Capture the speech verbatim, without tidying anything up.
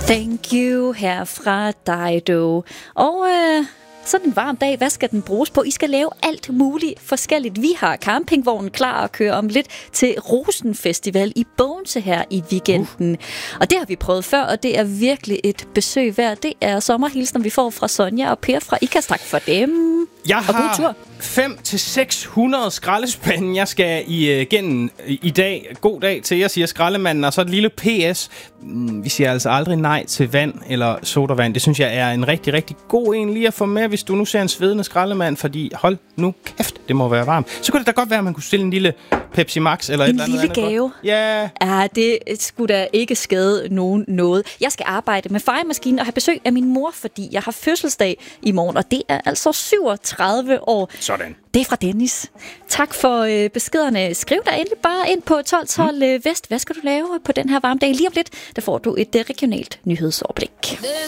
Thank you her fra Dido. Og øh, sådan en varm dag, hvad skal den bruges på? I skal lave alt muligt forskelligt. Vi har campingvognen klar at køre om lidt til Rosenfestival i Bogense her i weekenden. Uh. Og det har vi prøvet før, og det er virkelig et besøg værd. Det er sommerhilsner, vi får fra Sonja og Per fra Ikast. Tak for dem. Jeg har fem til seks hundrede skraldespande, jeg skal igennem i dag. God dag til jer, siger skraldemanden. Og så et lille P S. Vi siger altså aldrig nej til vand eller sodavand. Det synes jeg er en rigtig, rigtig god en lige at få med, hvis du nu ser en svedende skraldemand. Fordi hold nu kæft, det må være varmt. Så kunne det da godt være, at man kunne stille en lille Pepsi Max eller en et eller andet. En lille gave. Ja. Ja, det skulle da ikke skade nogen noget. Jeg skal arbejde med fejemaskinen og have besøg af min mor, fordi jeg har fødselsdag i morgen. Og det er altså syvogtredive år. Sådan. Det er fra Dennis. Tak for øh, beskederne. Skriv dig endelig bare ind på tolv tolv mm. Vest. Hvad skal du lave på den her varme dag? Lige om lidt, der får du et øh, regionalt nyhedsoverblik.